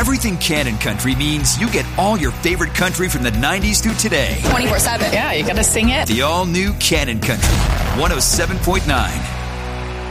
Everything Cannon Country means you get all your favorite country from the 90s through today. 24/7. Yeah, you got to sing it. The all-new Cannon Country, 107.9